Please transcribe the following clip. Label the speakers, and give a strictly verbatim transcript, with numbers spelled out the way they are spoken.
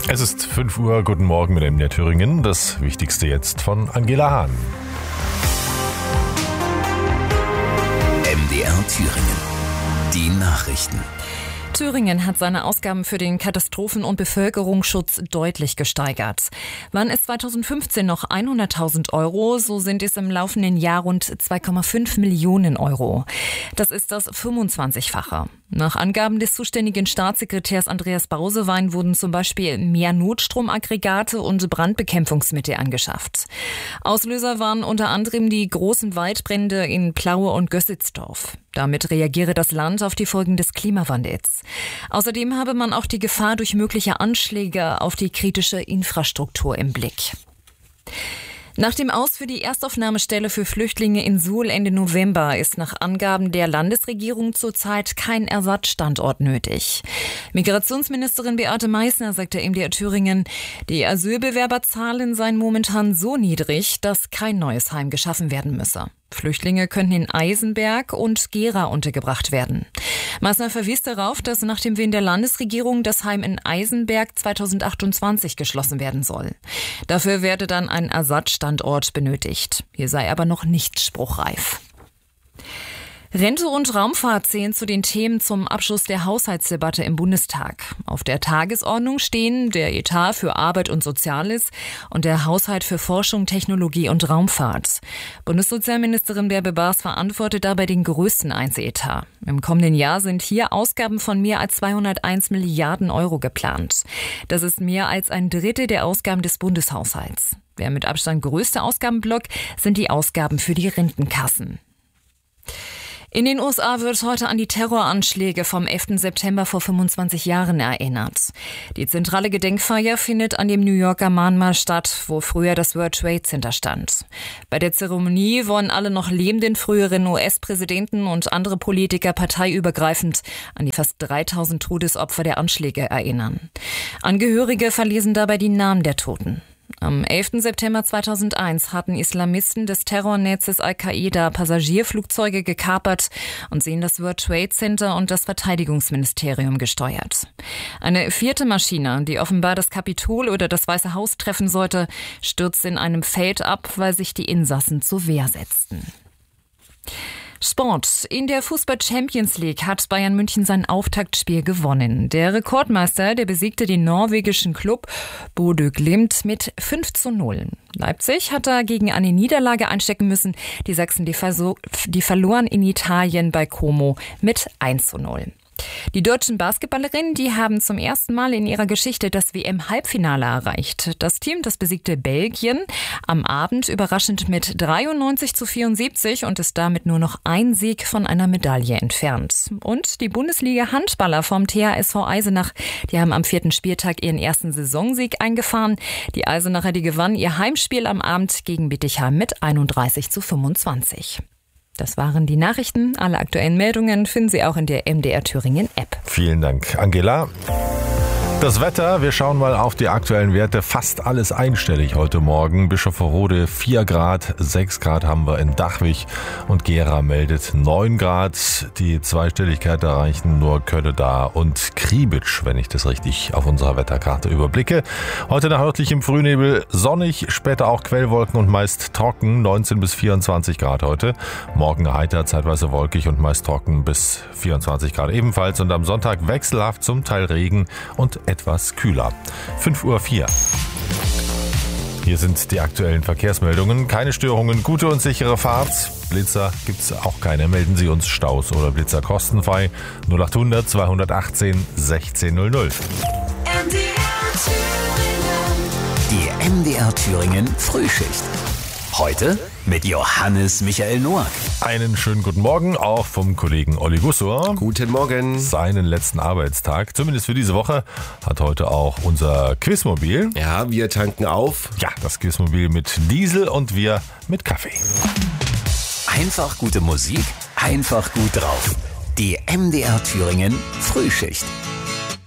Speaker 1: Es ist fünf Uhr, guten Morgen mit M D R Thüringen. Das Wichtigste jetzt von Angela Hahn.
Speaker 2: M D R Thüringen. Die Nachrichten.
Speaker 3: Thüringen hat seine Ausgaben für den Katastrophen- und Bevölkerungsschutz deutlich gesteigert. Waren es zweitausendfünfzehn noch hunderttausend Euro, so sind es im laufenden Jahr rund zwei Komma fünf Millionen Euro. Das ist das fünfundzwanzigfache. Nach Angaben des zuständigen Staatssekretärs Andreas Bausewein wurden zum Beispiel mehr Notstromaggregate und Brandbekämpfungsmittel angeschafft. Auslöser waren unter anderem die großen Waldbrände in Plaue und Gössitzdorf. Damit reagiere das Land auf die Folgen des Klimawandels. Außerdem habe man auch die Gefahr durch mögliche Anschläge auf die kritische Infrastruktur im Blick. Nach dem Aus für die Erstaufnahmestelle für Flüchtlinge in Suhl Ende November ist nach Angaben der Landesregierung zurzeit kein Ersatzstandort nötig. Migrationsministerin Beate Meißner sagte M D R Thüringen, die Asylbewerberzahlen seien momentan so niedrig, dass kein neues Heim geschaffen werden müsse. Flüchtlinge könnten in Eisenberg und Gera untergebracht werden. Meißner verwies darauf, dass nach dem Willen der Landesregierung das Heim in Eisenberg zweitausendachtundzwanzig geschlossen werden soll. Dafür werde dann ein Ersatzstandort benötigt. Hier sei aber noch nicht spruchreif. Rente und Raumfahrt zählen zu den Themen zum Abschluss der Haushaltsdebatte im Bundestag. Auf der Tagesordnung stehen der Etat für Arbeit und Soziales und der Haushalt für Forschung, Technologie und Raumfahrt. Bundessozialministerin Bärbel Baas verantwortet dabei den größten Einzeletat. Im kommenden Jahr sind hier Ausgaben von mehr als zweihunderteins Milliarden Euro geplant. Das ist mehr als ein Drittel der Ausgaben des Bundeshaushalts. Der mit Abstand größte Ausgabenblock sind die Ausgaben für die Rentenkassen. In den U S A wird heute an die Terroranschläge vom elften September vor fünfundzwanzig Jahren erinnert. Die zentrale Gedenkfeier findet an dem New Yorker Mahnmal statt, wo früher das World Trade Center stand. Bei der Zeremonie wollen alle noch lebenden früheren U S-Präsidenten und andere Politiker parteiübergreifend an die fast dreitausend Todesopfer der Anschläge erinnern. Angehörige verlesen dabei die Namen der Toten. Am elften September zweitausendeins hatten Islamisten des Terrornetzes Al-Qaida Passagierflugzeuge gekapert und sie in das World Trade Center und das Verteidigungsministerium gesteuert. Eine vierte Maschine, die offenbar das Kapitol oder das Weiße Haus treffen sollte, stürzte in einem Feld ab, weil sich die Insassen zur Wehr setzten. Sport. In der Fußball-Champions League hat Bayern München sein Auftaktspiel gewonnen. Der Rekordmeister, der besiegte den norwegischen Klub Bodø Glimt mit fünf zu null. Leipzig hat dagegen eine Niederlage einstecken müssen. Die Sachsen, die, verso- die verloren in Italien bei Como mit eins zu null. Die deutschen Basketballerinnen, die haben zum ersten Mal in ihrer Geschichte das W M-Halbfinale erreicht. Das Team, das besiegte Belgien am Abend überraschend mit dreiundneunzig zu vierundsiebzig und ist damit nur noch ein Sieg von einer Medaille entfernt. Und die Bundesliga-Handballer vom T H S V Eisenach, die haben am vierten Spieltag ihren ersten Saisonsieg eingefahren. Die Eisenacher, die gewannen ihr Heimspiel am Abend gegen Bietigheim mit einunddreißig zu fünfundzwanzig. Das waren die Nachrichten. Alle aktuellen Meldungen finden Sie auch in der M D R Thüringen App.
Speaker 1: Vielen Dank, Angela. Das Wetter, wir schauen mal auf die aktuellen Werte. Fast alles einstellig heute Morgen. Bischofferode vier Grad, sechs Grad haben wir in Dachwig und Gera meldet neun Grad. Die Zweistelligkeit erreichen nur Könneda und Kriebitsch, wenn ich das richtig auf unserer Wetterkarte überblicke. Heute nach örtlichem Frühnebel sonnig, später auch Quellwolken und meist trocken, neunzehn bis vierundzwanzig Grad heute. Morgen heiter, zeitweise wolkig und meist trocken bis vierundzwanzig Grad ebenfalls. Und am Sonntag wechselhaft, zum Teil Regen und etwas kühler. fünf Uhr vier. Hier sind die aktuellen Verkehrsmeldungen. Keine Störungen, gute und sichere Fahrt. Blitzer gibt's auch keine. Melden Sie uns Staus oder Blitzer kostenfrei. null acht hundert zweihundertachtzehn sechzehn null null.
Speaker 2: Die M D R Thüringen Frühschicht. Heute mit Johannes Michael Noack.
Speaker 1: Einen schönen guten Morgen, auch vom Kollegen Olli Gussor.
Speaker 4: Guten Morgen.
Speaker 1: Seinen letzten Arbeitstag, zumindest für diese Woche, hat heute auch unser Quizmobil.
Speaker 4: Ja, wir tanken auf.
Speaker 1: Ja, das Quizmobil mit Diesel und wir mit Kaffee.
Speaker 2: Einfach gute Musik, einfach gut drauf. Die M D R Thüringen Frühschicht.